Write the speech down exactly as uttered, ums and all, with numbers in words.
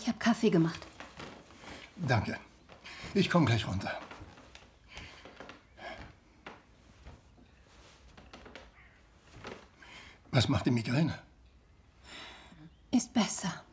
Ich habe Kaffee gemacht. Danke. Ich komme gleich runter. Was macht die Migräne? Ist besser.